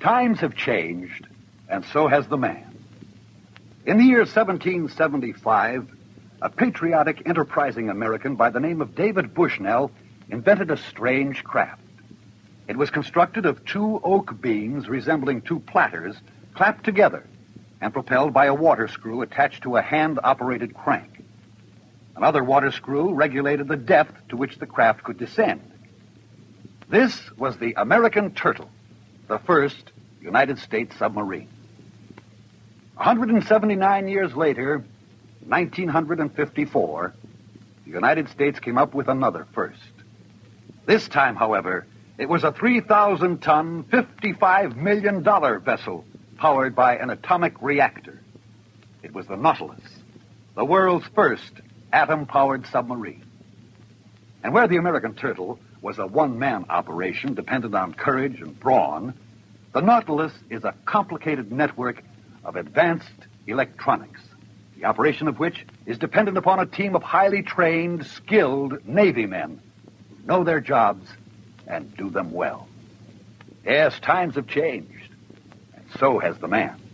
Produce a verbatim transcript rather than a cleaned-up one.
Times have changed, and so has the man. In the year seventeen seventy-five, a patriotic, enterprising American by the name of David Bushnell invented a strange craft. It was constructed of two oak beams resembling two platters clapped together and propelled by a water screw attached to a hand-operated crank. Another water screw regulated the depth to which the craft could descend. This was the American Turtle, the first United States submarine. one hundred seventy-nine years later, nineteen fifty-four, the United States came up with another first. This time, however, it was a three thousand ton, fifty-five million dollars vessel powered by an atomic reactor. It was the Nautilus, the world's first atom-powered submarine. And where the American Turtle was a one-man operation dependent on courage and brawn, the Nautilus is a complicated network of advanced electronics, the operation of which is dependent upon a team of highly trained, skilled Navy men who know their jobs and do them well. Yes, times have changed, and so has the man.